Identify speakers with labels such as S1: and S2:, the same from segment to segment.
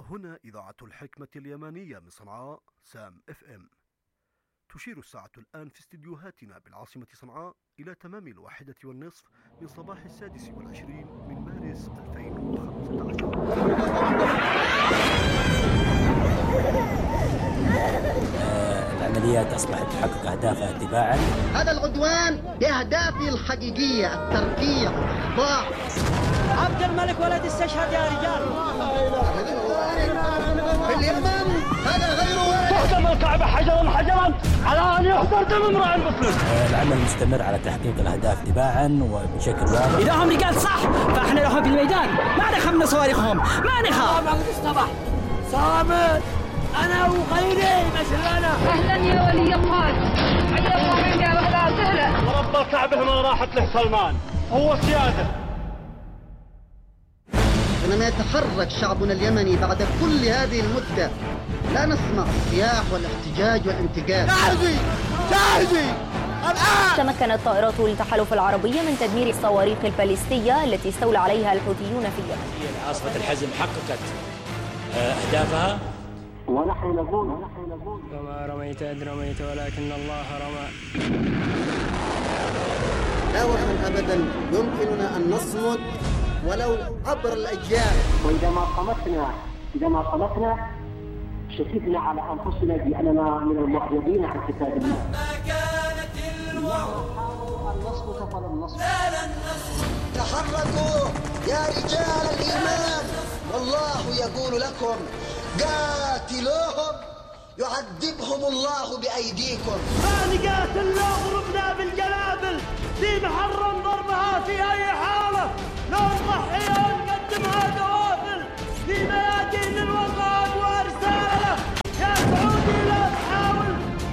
S1: هنا إذاعة الحكمة اليمانية من صنعاء سام FM. تشير الساعة الآن في استديوهاتنا بالعاصمة صنعاء إلى تمام 1:30 من صباح 26 من مارس
S2: 2015. العمليات أصبحت تحقق أهدافها تباعا.
S3: هذا العدوان بأهدافه الحقيقية: التركيع، الإخضاع.
S4: عبد الملك ولد استشهد يا رجال.
S3: في اليمن هذا غير وارد.
S4: تهدم الكعبة حجرا حجرا على أن يحضر دم امرأ مسلم.
S2: العمل مستمر على تحقيق الأهداف تباعا وبشكل واضح.
S4: إذا هم رجال صح فإحنا لهم في الميدان، ما نخاف من صواريخهم، ما نخاف. صامت أنا وغيري مثلنا.
S5: أهلا يا ولي الطاج، حياكم بنا وأهلا وسهلا.
S4: ورب الكعبة ما راحت له سلمان، هو سيادة.
S3: حينما يتحرك شعبنا اليمني بعد كل هذه المدة لا نسمع الصياح والاحتجاج والانتقاد.
S6: جاهزي الآن.
S7: تمكنت طائرات التحالف العربي من تدمير الصواريخ الباليستية التي استولى عليها الحوثيون في اليمن.
S2: عاصفة الحزم حققت أهدافها.
S8: ونحن نقول
S9: وما رميت إذ رميت ولكن الله رمى.
S3: لا وطن أبدا يمكننا أن نصمد ولو عبر الأجيال.
S8: وإذا ما صمتنا شككنا على أنفسنا بأننا من المعرضين عن كتاب الله.
S10: ما كانت
S8: النصر فلن نصر.
S3: تحركوا يا رجال الإيمان، والله يقول لكم: قاتلوهم يعذبهم الله بأيديكم.
S4: ما نقاتل لو ضربنا بالجلابل، في محرم ضربها في أي حالة، لو نضحي ونقدمها نوافل في ميادين الوطن ورسالة. يا سعودي لا تحاول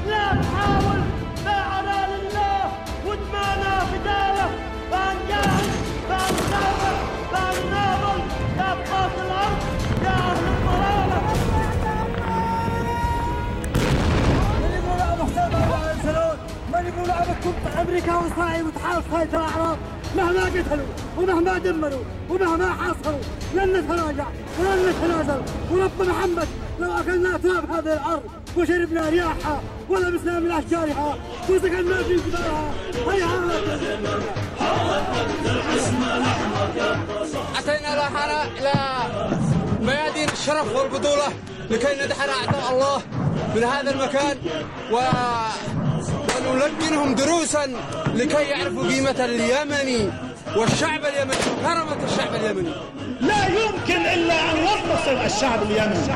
S4: باعنا لله ودمانا فداله. فنجاهد فنثابر فنناضل يا بقاة الأرض يا أهل الضلالة. من يقول أبد كنت أمريكا وإسرائيل وتحالف خالد الأعراب، مهما قتلوا ومهما دمروا ومهما حاصروا لن نتراجع ولن نتنازل. ورب محمد لو أكلنا تراب هذه الأرض وشربنا رياحها ولبسنا من أشجارها وسكننا في جبالها هيهات.
S6: أتينا إلى ميادين الشرف والبطولة لكي ندحر أعداء الله من هذا المكان ونلقنهم دروسا لكي يعرفوا قيمة اليمني والشعب اليمني وكرامة الشعب اليمني.
S4: لا يمكن إلا أن ينتصر الشعب اليمني.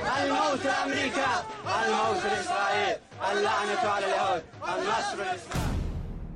S6: الموت لأمريكا، الموت لإسرائيل، اللعنة على اليهود، النصر لإسرائيل.